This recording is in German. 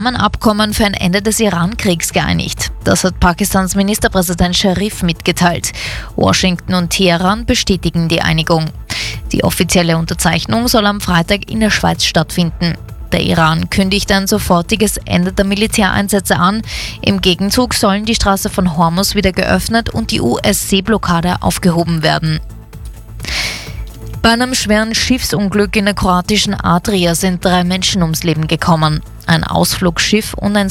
Rahmenabkommen für ein Ende des Iran-Kriegs geeinigt. Das hat Pakistans Ministerpräsident Sharif mitgeteilt. Washington und Teheran bestätigen die Einigung. Die offizielle Unterzeichnung soll am Freitag in der Schweiz stattfinden. Der Iran kündigt ein sofortiges Ende der Militäreinsätze an. Im Gegenzug sollen die Straße von Hormuz wieder geöffnet und die US-Seeblockade aufgehoben werden. Bei einem schweren Schiffsunglück in der kroatischen Adria sind 3 Menschen ums Leben gekommen. Ein Ausflugsschiff und ein